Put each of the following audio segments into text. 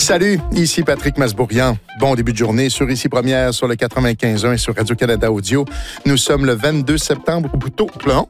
Salut, ici Patrick Masbourian. Bon début de journée sur Ici Première, sur le 95.1 et sur Radio-Canada Audio. Nous sommes le 22 septembre, ou plutôt,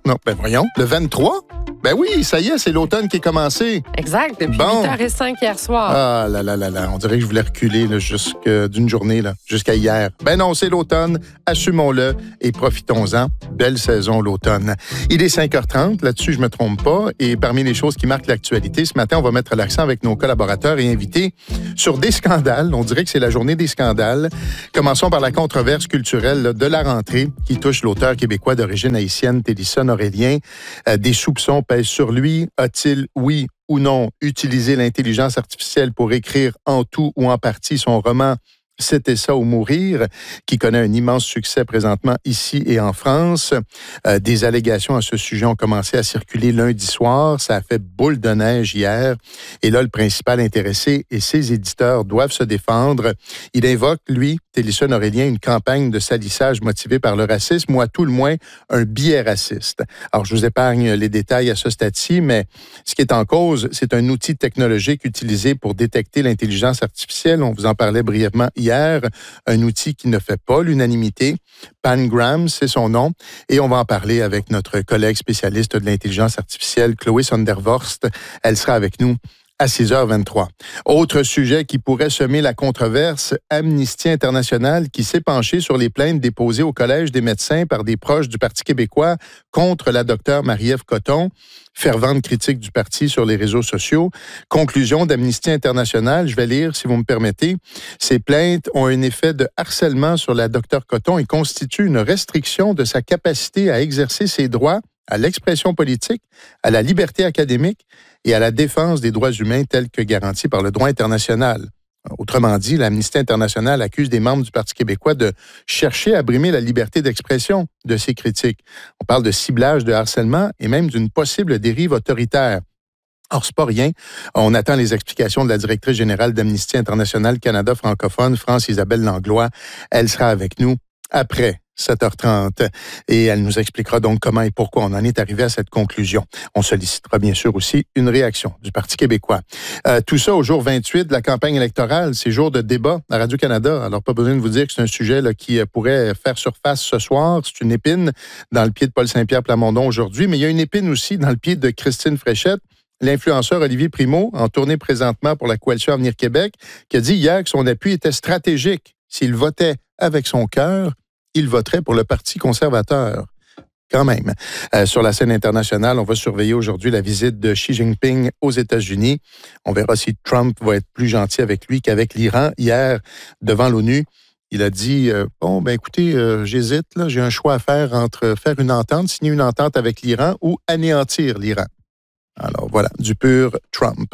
le 23? Ben oui, ça y est, c'est l'automne qui est commencé. Exact, depuis 8h05 hier soir. Ah là, on dirait que je voulais reculer d'une journée jusqu'à hier. Ben non, c'est l'automne, assumons-le et profitons-en. Belle saison, l'automne. Il est 5h30, là-dessus, je me trompe pas. Et parmi les choses qui marquent l'actualité, ce matin, on va mettre l'accent avec nos collaborateurs et invités sur des scandales. On dirait que c'est la journée des scandales. Commençons par la controverse culturelle de la rentrée qui touche l'auteur québécois d'origine haïtienne, Télison Aurélien. Des soupçons pèsent sur lui. A-t-il, oui ou non, utilisé l'intelligence artificielle pour écrire en tout ou en partie son roman C'était ça ou mourir, qui connaît un immense succès présentement ici et en France. Des allégations à ce sujet ont commencé à circuler lundi soir. Ça a fait boule de neige hier. Et là, le principal intéressé et ses éditeurs doivent se défendre. Il invoque, lui, Télison Aurélien, une campagne de salissage motivée par le racisme ou à tout le moins un biais raciste. Alors, je vous épargne les détails à ce stade-ci, mais ce qui est en cause, c'est un outil technologique utilisé pour détecter l'intelligence artificielle. On vous en parlait brièvement hier, un outil qui ne fait pas l'unanimité. Pangram, c'est son nom. Et on va en parler avec notre collègue spécialiste de l'intelligence artificielle, Chloé Sondervorst. Elle sera avec nous à 6h23. Autre sujet qui pourrait semer la controverse, Amnesty International qui s'est penché sur les plaintes déposées au Collège des médecins par des proches du Parti québécois contre la docteure Marie-Ève Cotton. Fervente critique du parti sur les réseaux sociaux. Conclusion d'Amnesty International, je vais lire si vous me permettez. Ces plaintes ont un effet de harcèlement sur la docteure Cotton et constituent une restriction de sa capacité à exercer ses droits à l'expression politique, à la liberté académique et à la défense des droits humains tels que garantis par le droit international. Autrement dit, l'Amnesty International accuse des membres du Parti québécois de chercher à brimer la liberté d'expression de ses critiques. On parle de ciblage, de harcèlement et même d'une possible dérive autoritaire. Or, c'est pas rien. On attend les explications de la directrice générale d'Amnesty International Canada francophone, France-Isabelle Langlois. Elle sera avec nous après 7h30 et elle nous expliquera donc comment et pourquoi on en est arrivé à cette conclusion. On sollicitera bien sûr aussi une réaction du Parti québécois. Tout ça au jour 28 de la campagne électorale, c'est jour de débat à Radio-Canada. Alors, pas besoin de vous dire que c'est un sujet qui pourrait faire surface ce soir. C'est une épine dans le pied de Paul Saint-Pierre Plamondon aujourd'hui, mais il y a une épine aussi dans le pied de Christine Fréchette. L'influenceur Olivier Primo, en tournée présentement pour la Coalition Avenir Québec, qui a dit hier que son appui était stratégique. S'il votait avec son cœur, il voterait pour le Parti conservateur. Quand même. Sur la scène internationale, on va surveiller aujourd'hui la visite de Xi Jinping aux États-Unis. On verra si Trump va être plus gentil avec lui qu'avec l'Iran. Hier, devant l'ONU, il a dit, écoutez, j'hésite, là, j'ai un choix à faire entre faire une entente, signer une entente avec l'Iran ou anéantir l'Iran. Alors voilà, du pur Trump.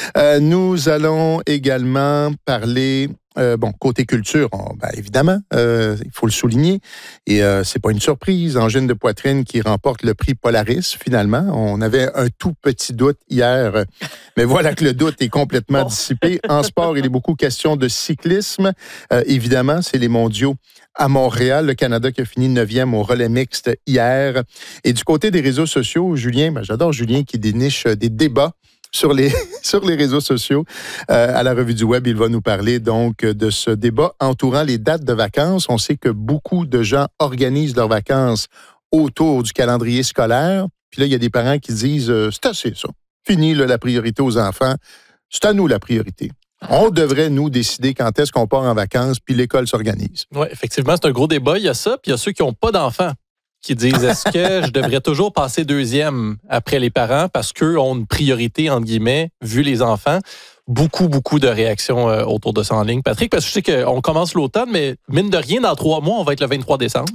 Nous allons également parler, côté culture, évidemment, il faut le souligner, et c'est pas une surprise, Angine de poitrine qui remporte le prix Polaris, finalement. On avait un tout petit doute hier, mais voilà que le doute est complètement dissipé. En sport, il est beaucoup question de cyclisme. Évidemment, c'est les mondiaux à Montréal, le Canada qui a fini 9e au relais mixte hier. Et du côté des réseaux sociaux, Julien, j'adore Julien qui déniche des débats sur les réseaux sociaux. À la Revue du Web, il va nous parler donc de ce débat entourant les dates de vacances. On sait que beaucoup de gens organisent leurs vacances autour du calendrier scolaire. Puis là, il y a des parents qui disent c'est assez ça. Fini la priorité aux enfants. C'est à nous la priorité. On devrait, nous, décider quand est-ce qu'on part en vacances, puis l'école s'organise. Oui, effectivement, c'est un gros débat. Il y a ça, puis il y a ceux qui n'ont pas d'enfants qui disent est-ce que je devrais toujours passer deuxième après les parents parce qu'eux ont une priorité, entre guillemets, vu les enfants. Beaucoup de réactions autour de ça en ligne. Patrick, parce que je sais qu'on commence l'automne, mais mine de rien, dans 3 mois, on va être le 23 décembre.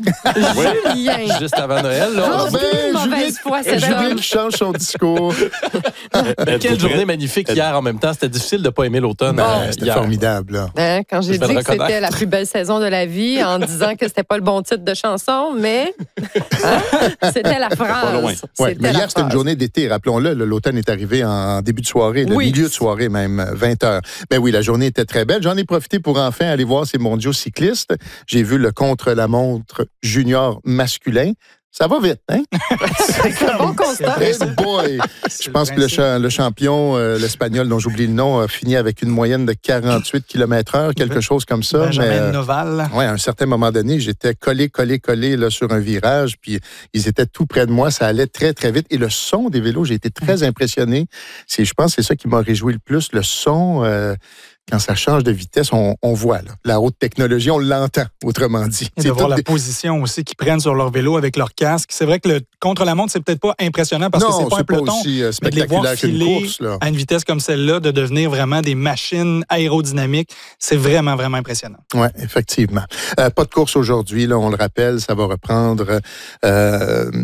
Julien! Juste avant Noël. Là, Julien qui change son discours. Quelle journée magnifique hier en même temps. C'était difficile de ne pas aimer l'automne. C'était formidable. Là. Quand j'ai dit que c'était la plus belle saison de la vie en disant que c'était pas le bon titre de chanson, mais c'était la phrase. Ouais, mais hier, c'était une journée d'été. Rappelons-le, l'automne est arrivé en début de soirée, le milieu de soirée même. 20h. Ben oui, la journée était très belle. J'en ai profité pour enfin aller voir ces mondiaux cyclistes. J'ai vu le contre-la-montre junior masculin. Ça va vite, hein? C'est un bon constat. Hey boy! Je pense que le champion, l'Espagnol, dont j'oublie le nom, a fini avec une moyenne de 48 km/h, quelque chose comme ça. Benjamin Noval. Oui, à un certain moment donné, j'étais collé là, sur un virage, puis ils étaient tout près de moi. Ça allait très, très vite. Et le son des vélos, j'ai été très impressionné. Je pense que c'est ça qui m'a réjoui le plus. Le son, quand ça change de vitesse, on voit là, la haute technologie, on l'entend, autrement dit. Et de voir la position aussi qu'ils prennent sur leur vélo avec leur casque. C'est vrai que le contre-la-montre, c'est peut-être pas impressionnant parce que c'est pas un peloton. Pas aussi mais de les voir filer course, là. à une vitesse comme celle-là, de devenir vraiment des machines aérodynamiques, c'est vraiment, vraiment impressionnant. Oui, effectivement. Pas de course aujourd'hui, là, on le rappelle, ça va reprendre